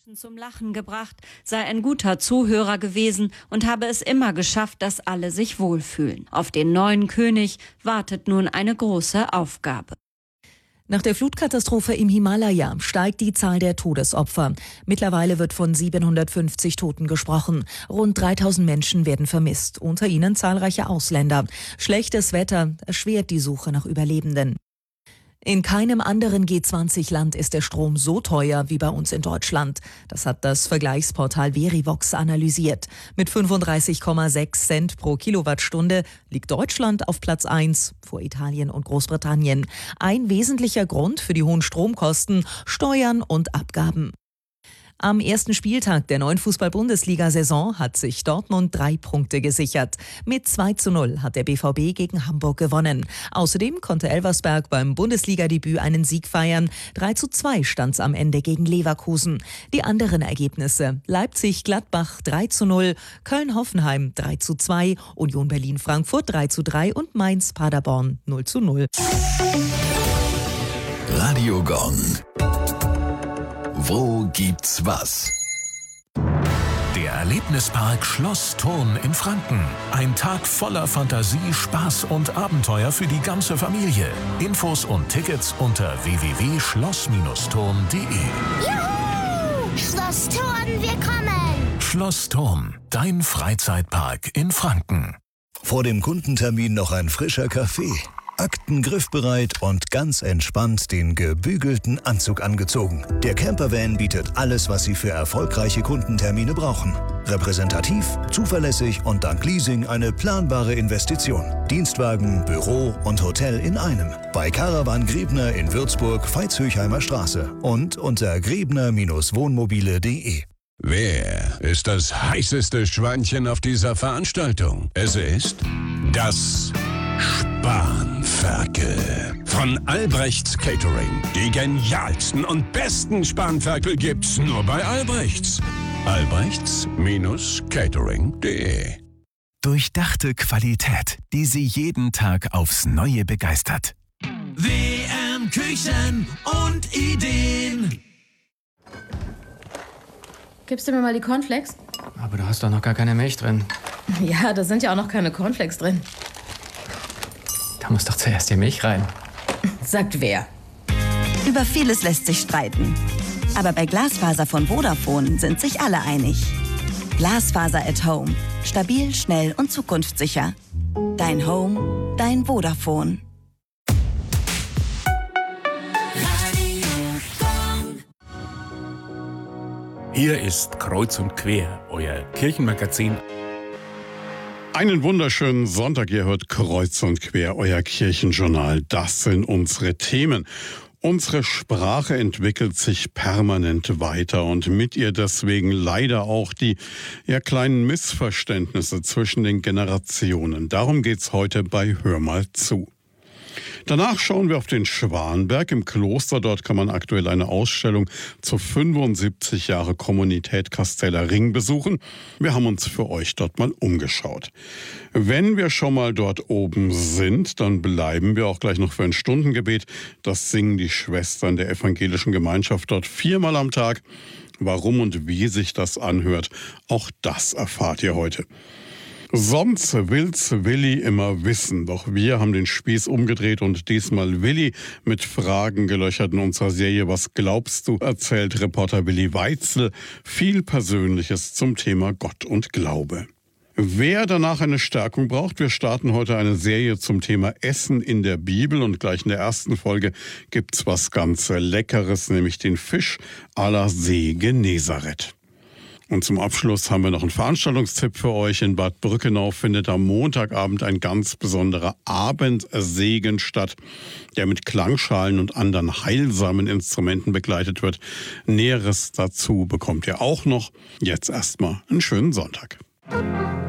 zum Lachen gebracht, sei ein guter Zuhörer gewesen und habe es immer geschafft, dass alle sich wohlfühlen. Auf den neuen König wartet nun eine große Aufgabe. Nach der Flutkatastrophe im Himalaya steigt die Zahl der Todesopfer. Mittlerweile wird von 750 Toten gesprochen. Rund 3000 Menschen werden vermisst, unter ihnen zahlreiche Ausländer. Schlechtes Wetter erschwert die Suche nach Überlebenden. In keinem anderen G20-Land ist der Strom so teuer wie bei uns in Deutschland. Das hat das Vergleichsportal Verivox analysiert. Mit 35,6 Cent pro Kilowattstunde liegt Deutschland auf Platz 1 vor Italien und Großbritannien. Ein wesentlicher Grund für die hohen Stromkosten: Steuern und Abgaben. Am ersten Spieltag der neuen Fußball-Bundesliga-Saison hat sich Dortmund 3 Punkte gesichert. Mit 2:0 hat der BVB gegen Hamburg gewonnen. Außerdem konnte Elversberg beim Bundesliga-Debüt einen Sieg feiern. 3:2 stand's am Ende gegen Leverkusen. Die anderen Ergebnisse: Leipzig-Gladbach 3:0, Köln-Hoffenheim 3:2, Union Berlin-Frankfurt 3:3 und Mainz-Paderborn 0:0. Radio Gong. Wo gibt's was? Der Erlebnispark Schloss Thurn in Franken. Ein Tag voller Fantasie, Spaß und Abenteuer für die ganze Familie. Infos und Tickets unter www.schloss-thurn.de. Juhu! Schloss Thurn, wir kommen! Schloss Thurn, dein Freizeitpark in Franken. Vor dem Kundentermin noch ein frischer Kaffee. Akten griffbereit und ganz entspannt den gebügelten Anzug angezogen. Der Campervan bietet alles, was Sie für erfolgreiche Kundentermine brauchen. Repräsentativ, zuverlässig und dank Leasing eine planbare Investition. Dienstwagen, Büro und Hotel in einem. Bei Caravan Grebner in Würzburg, Veitshöchheimer Straße und unter grebner-wohnmobile.de. Wer ist das heißeste Schweinchen auf dieser Veranstaltung? Es ist das Spanferkel von Albrechts Catering. Die genialsten und besten Spanferkel gibt's nur bei Albrechts. Albrechts-catering.de. Durchdachte Qualität, die Sie jeden Tag aufs Neue begeistert. WM Küchen und Ideen. Gibst du mir mal die Cornflakes? Aber du hast doch noch gar keine Milch drin. Ja, da sind ja auch noch keine Cornflakes drin. Da muss doch zuerst die Milch rein. Sagt wer? Über vieles lässt sich streiten. Aber bei Glasfaser von Vodafone sind sich alle einig. Glasfaser at Home. Stabil, schnell und zukunftssicher. Dein Home, dein Vodafone. Hier ist Kreuz und Quer, euer Kirchenmagazin. Einen wunderschönen Sonntag, ihr hört Kreuz und Quer, euer Kirchenjournal. Das sind unsere Themen. Unsere Sprache entwickelt sich permanent weiter und mit ihr deswegen leider auch die kleinen Missverständnisse zwischen den Generationen. Darum geht's heute bei Hör mal zu. Danach schauen wir auf den Schwanberg im Kloster. Dort kann man aktuell eine Ausstellung zu 75 Jahre Kommunität Kasteller Ring besuchen. Wir haben uns für euch dort mal umgeschaut. Wenn wir schon mal dort oben sind, dann bleiben wir auch gleich noch für ein Stundengebet. Das singen die Schwestern der evangelischen Gemeinschaft dort 4-mal am Tag. Warum und wie sich das anhört, auch das erfahrt ihr heute. Sonst will's Willi immer wissen, doch wir haben den Spieß umgedreht und diesmal Willi mit Fragen gelöchert in unserer Serie Was glaubst du? Erzählt Reporter Willi Weitzel viel Persönliches zum Thema Gott und Glaube. Wer danach eine Stärkung braucht, wir starten heute eine Serie zum Thema Essen in der Bibel und gleich in der ersten Folge gibt's was ganz Leckeres, nämlich den Fisch à la See Genezareth. Und zum Abschluss haben wir noch einen Veranstaltungstipp für euch. In Bad Brückenau findet am Montagabend ein ganz besonderer Abendsegen statt, der mit Klangschalen und anderen heilsamen Instrumenten begleitet wird. Näheres dazu bekommt ihr auch noch. Jetzt erstmal einen schönen Sonntag.